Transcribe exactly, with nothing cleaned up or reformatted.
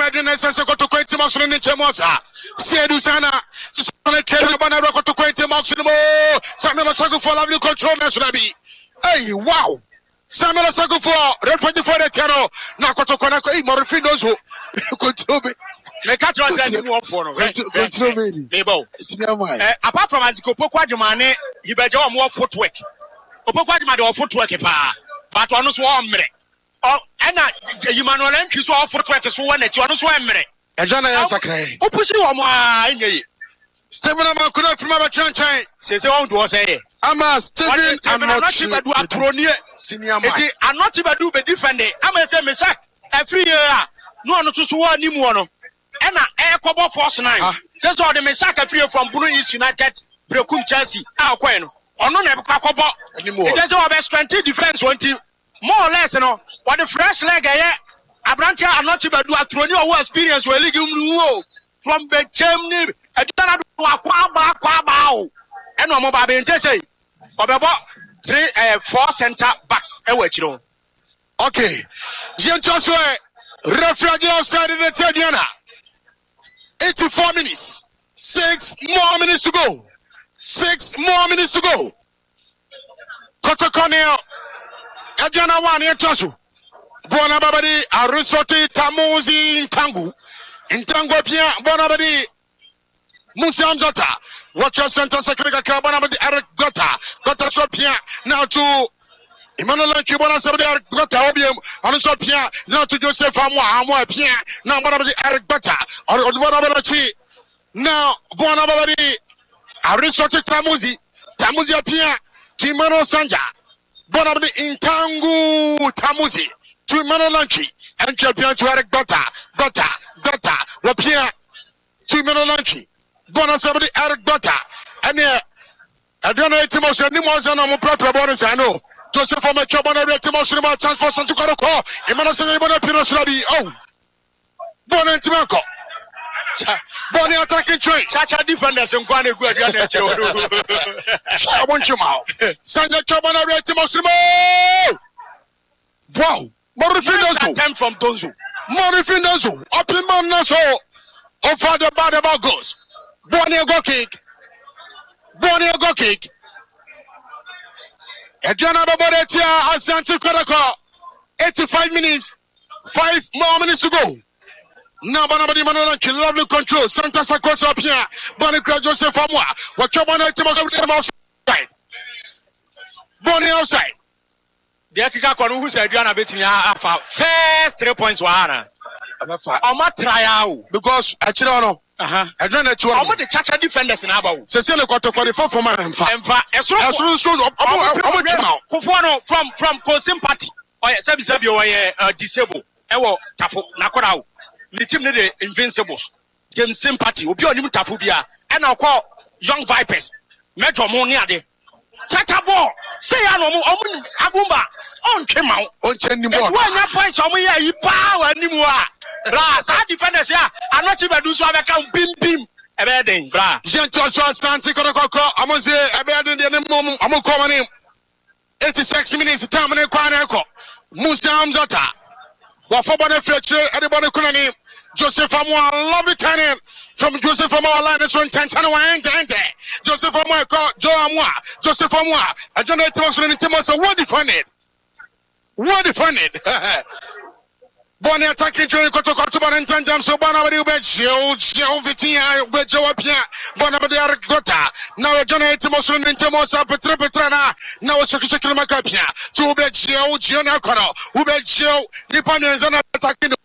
Madrid Nessa got to quit Moxon in Chemosa. Sedu Sana, Terry Banana got to quit Moxon. Samuel Sago for lovely control, Nationabi. Hey, wow. Samuel Sago for Red twenty-four Tiano, Nakato Konako, Morfinos who control me. Apart from Aziko Quadumane, he better more footwork. Opoquadumado footwork, but on us one minute. Oh, and Emmanuel M. Kiss all footwork is one at one minute. And John Ansakre. Who puts you on my Stephen Amakuna from our church? Says on to say, Ama Stephen, I'm not sure about what Tronia, senior. I'm not even do be defending. I'm a semi sack every year. No one to swear any more. And I cover force nine. Just all the Messaka free from Blue East United, Brokum Chelsea, our Queen. Or no, never cover anymore. It doesn't have twenty defense, twenty more or less, you know. What the fresh leg, I Abrantia, I'm not even do a Tronio who experience where Ligum from the chimney. I don't know Quaba Quabao. And no more Baby and Tessay. About three, four center backs. Okay. Jean Joshua, referee outside in the Tediana. eighty-four minutes. Six more minutes to go. Six more minutes to go. Koto Cornell. Adriana one here Joshua. Bona Babadi, Arisoti, Tamuzi, Ntangu. Ntangu Pia, Bona Babadi, Musa Amzota. Watch your center secretary, Bona Babadi, Eric Gota. Gota Sopia. Now to Emmanuel Kibona Sabadi, Eric Gota, Obium, Anisopia. Now to Joseph Amwa, Amwa Pia. Now Bona Babadi, Eric Gota. Or Bona Babadi. Now Bona Babadi, Arisoti, Tamuzi. Tamuzi Pia. Timano Sanja. Bona Babadi, Ntangu, Tamuzi. To Manolanchi and champion to Eric Gota, Gota, Gota, Rapia, to Manolanchi, Bonasabadi, Eric Gota, and yeah, I don't know if Timos and Nimos and I'm a proper bonus. I know Joseph from a job on a Timos about transfer to Karako, Emmanuel Pinos. Oh, Bona Timanco, Bonnie attacking train, such a defenders and Guani good. I want you out. Sanya Chabana Timos. Wow. Morifindozo time from Donzo. Morifindozo up in Mamnaso. Oh, Father bad about goes. Bonnie go kick. Bonnie go kick. Adriana Baboretia Asante Kodako. eighty-five minutes. Five more minutes to go. Now Banabadi Manolanchi, lovely control. Santa Sakosa up here. Bonnie Joseph Amwa. What your Bonnie outside. Bonnie outside. The Akika Konu who said Diana betting our first three points were on my trial because I don't know. Uh-huh. I don't know to all the Chacha defenders in Abo. Cecilia got to qualify for my and from from Cosim Party or Sabisabio or disabled. Ewo Tafu Nakorao. The team need invincibles. James Sympathy will be on Mutafubia and I'll call Young Vipers. Metro Moniade. Chacha ball. Say I know Agumba on came out on Chenimo. When your points on me, you power anymore. Ras, I defenders here. I'm not even do so. I can bim bim. A bad thing, bra. Gentle Santi Koroko, I'm going to say a bad in the moment. I'm going to call him eighty-six minutes. Time and a quanako. Musa Amzota. What for Boniface? Everybody couldn't name Joseph Amwa. Lovely turning. From Joseph Amwa line is one ten enter. Joseph Amwa called Joe Amwa. Joseph Amwa. I don't know if it was in Timos. What defended? What defended? Bonnie attacking during Kotokotuban and Tanjam. So Bonabadi Joe, Joe Vitia, Joe Apia, Bonabadi Gota. Now I don't know if it was in Timos up at Tripetrana. Now it's a Macapia. Two bed Joe, Gianna Kono, who bed Joe, Nippon and attacking.